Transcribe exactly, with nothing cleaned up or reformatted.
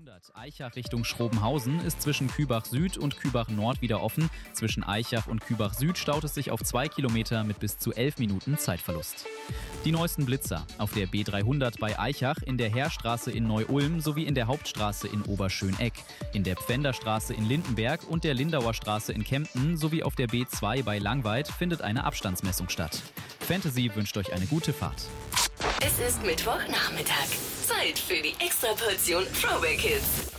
dreihundert Aichach Richtung Schrobenhausen ist zwischen Kübach Süd und Kübach Nord wieder offen. Zwischen Aichach und Kübach Süd staut es sich auf zwei Kilometer mit bis zu elf Minuten Zeitverlust. Die neuesten Blitzer auf der B dreihundert bei Aichach, in der Heerstraße in Neu-Ulm sowie in der Hauptstraße in Oberschöneck, in der Pfänderstraße in Lindenberg und der Lindauer Straße in Kempten sowie auf der B zwei bei Langweid findet eine Abstandsmessung statt. Fantasy wünscht euch eine gute Fahrt. Es ist Mittwochnachmittag. Zeit für die Extraportion Throwback Hits.